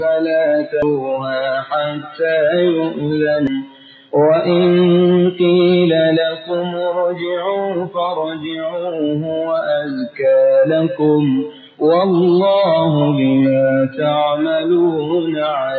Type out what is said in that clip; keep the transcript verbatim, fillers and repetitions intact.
فلا تأتوها حتى يؤذن، وإن قيل لكم ارجعوا فارجعوا هو أزكى لكم والله بما تعملون عليم.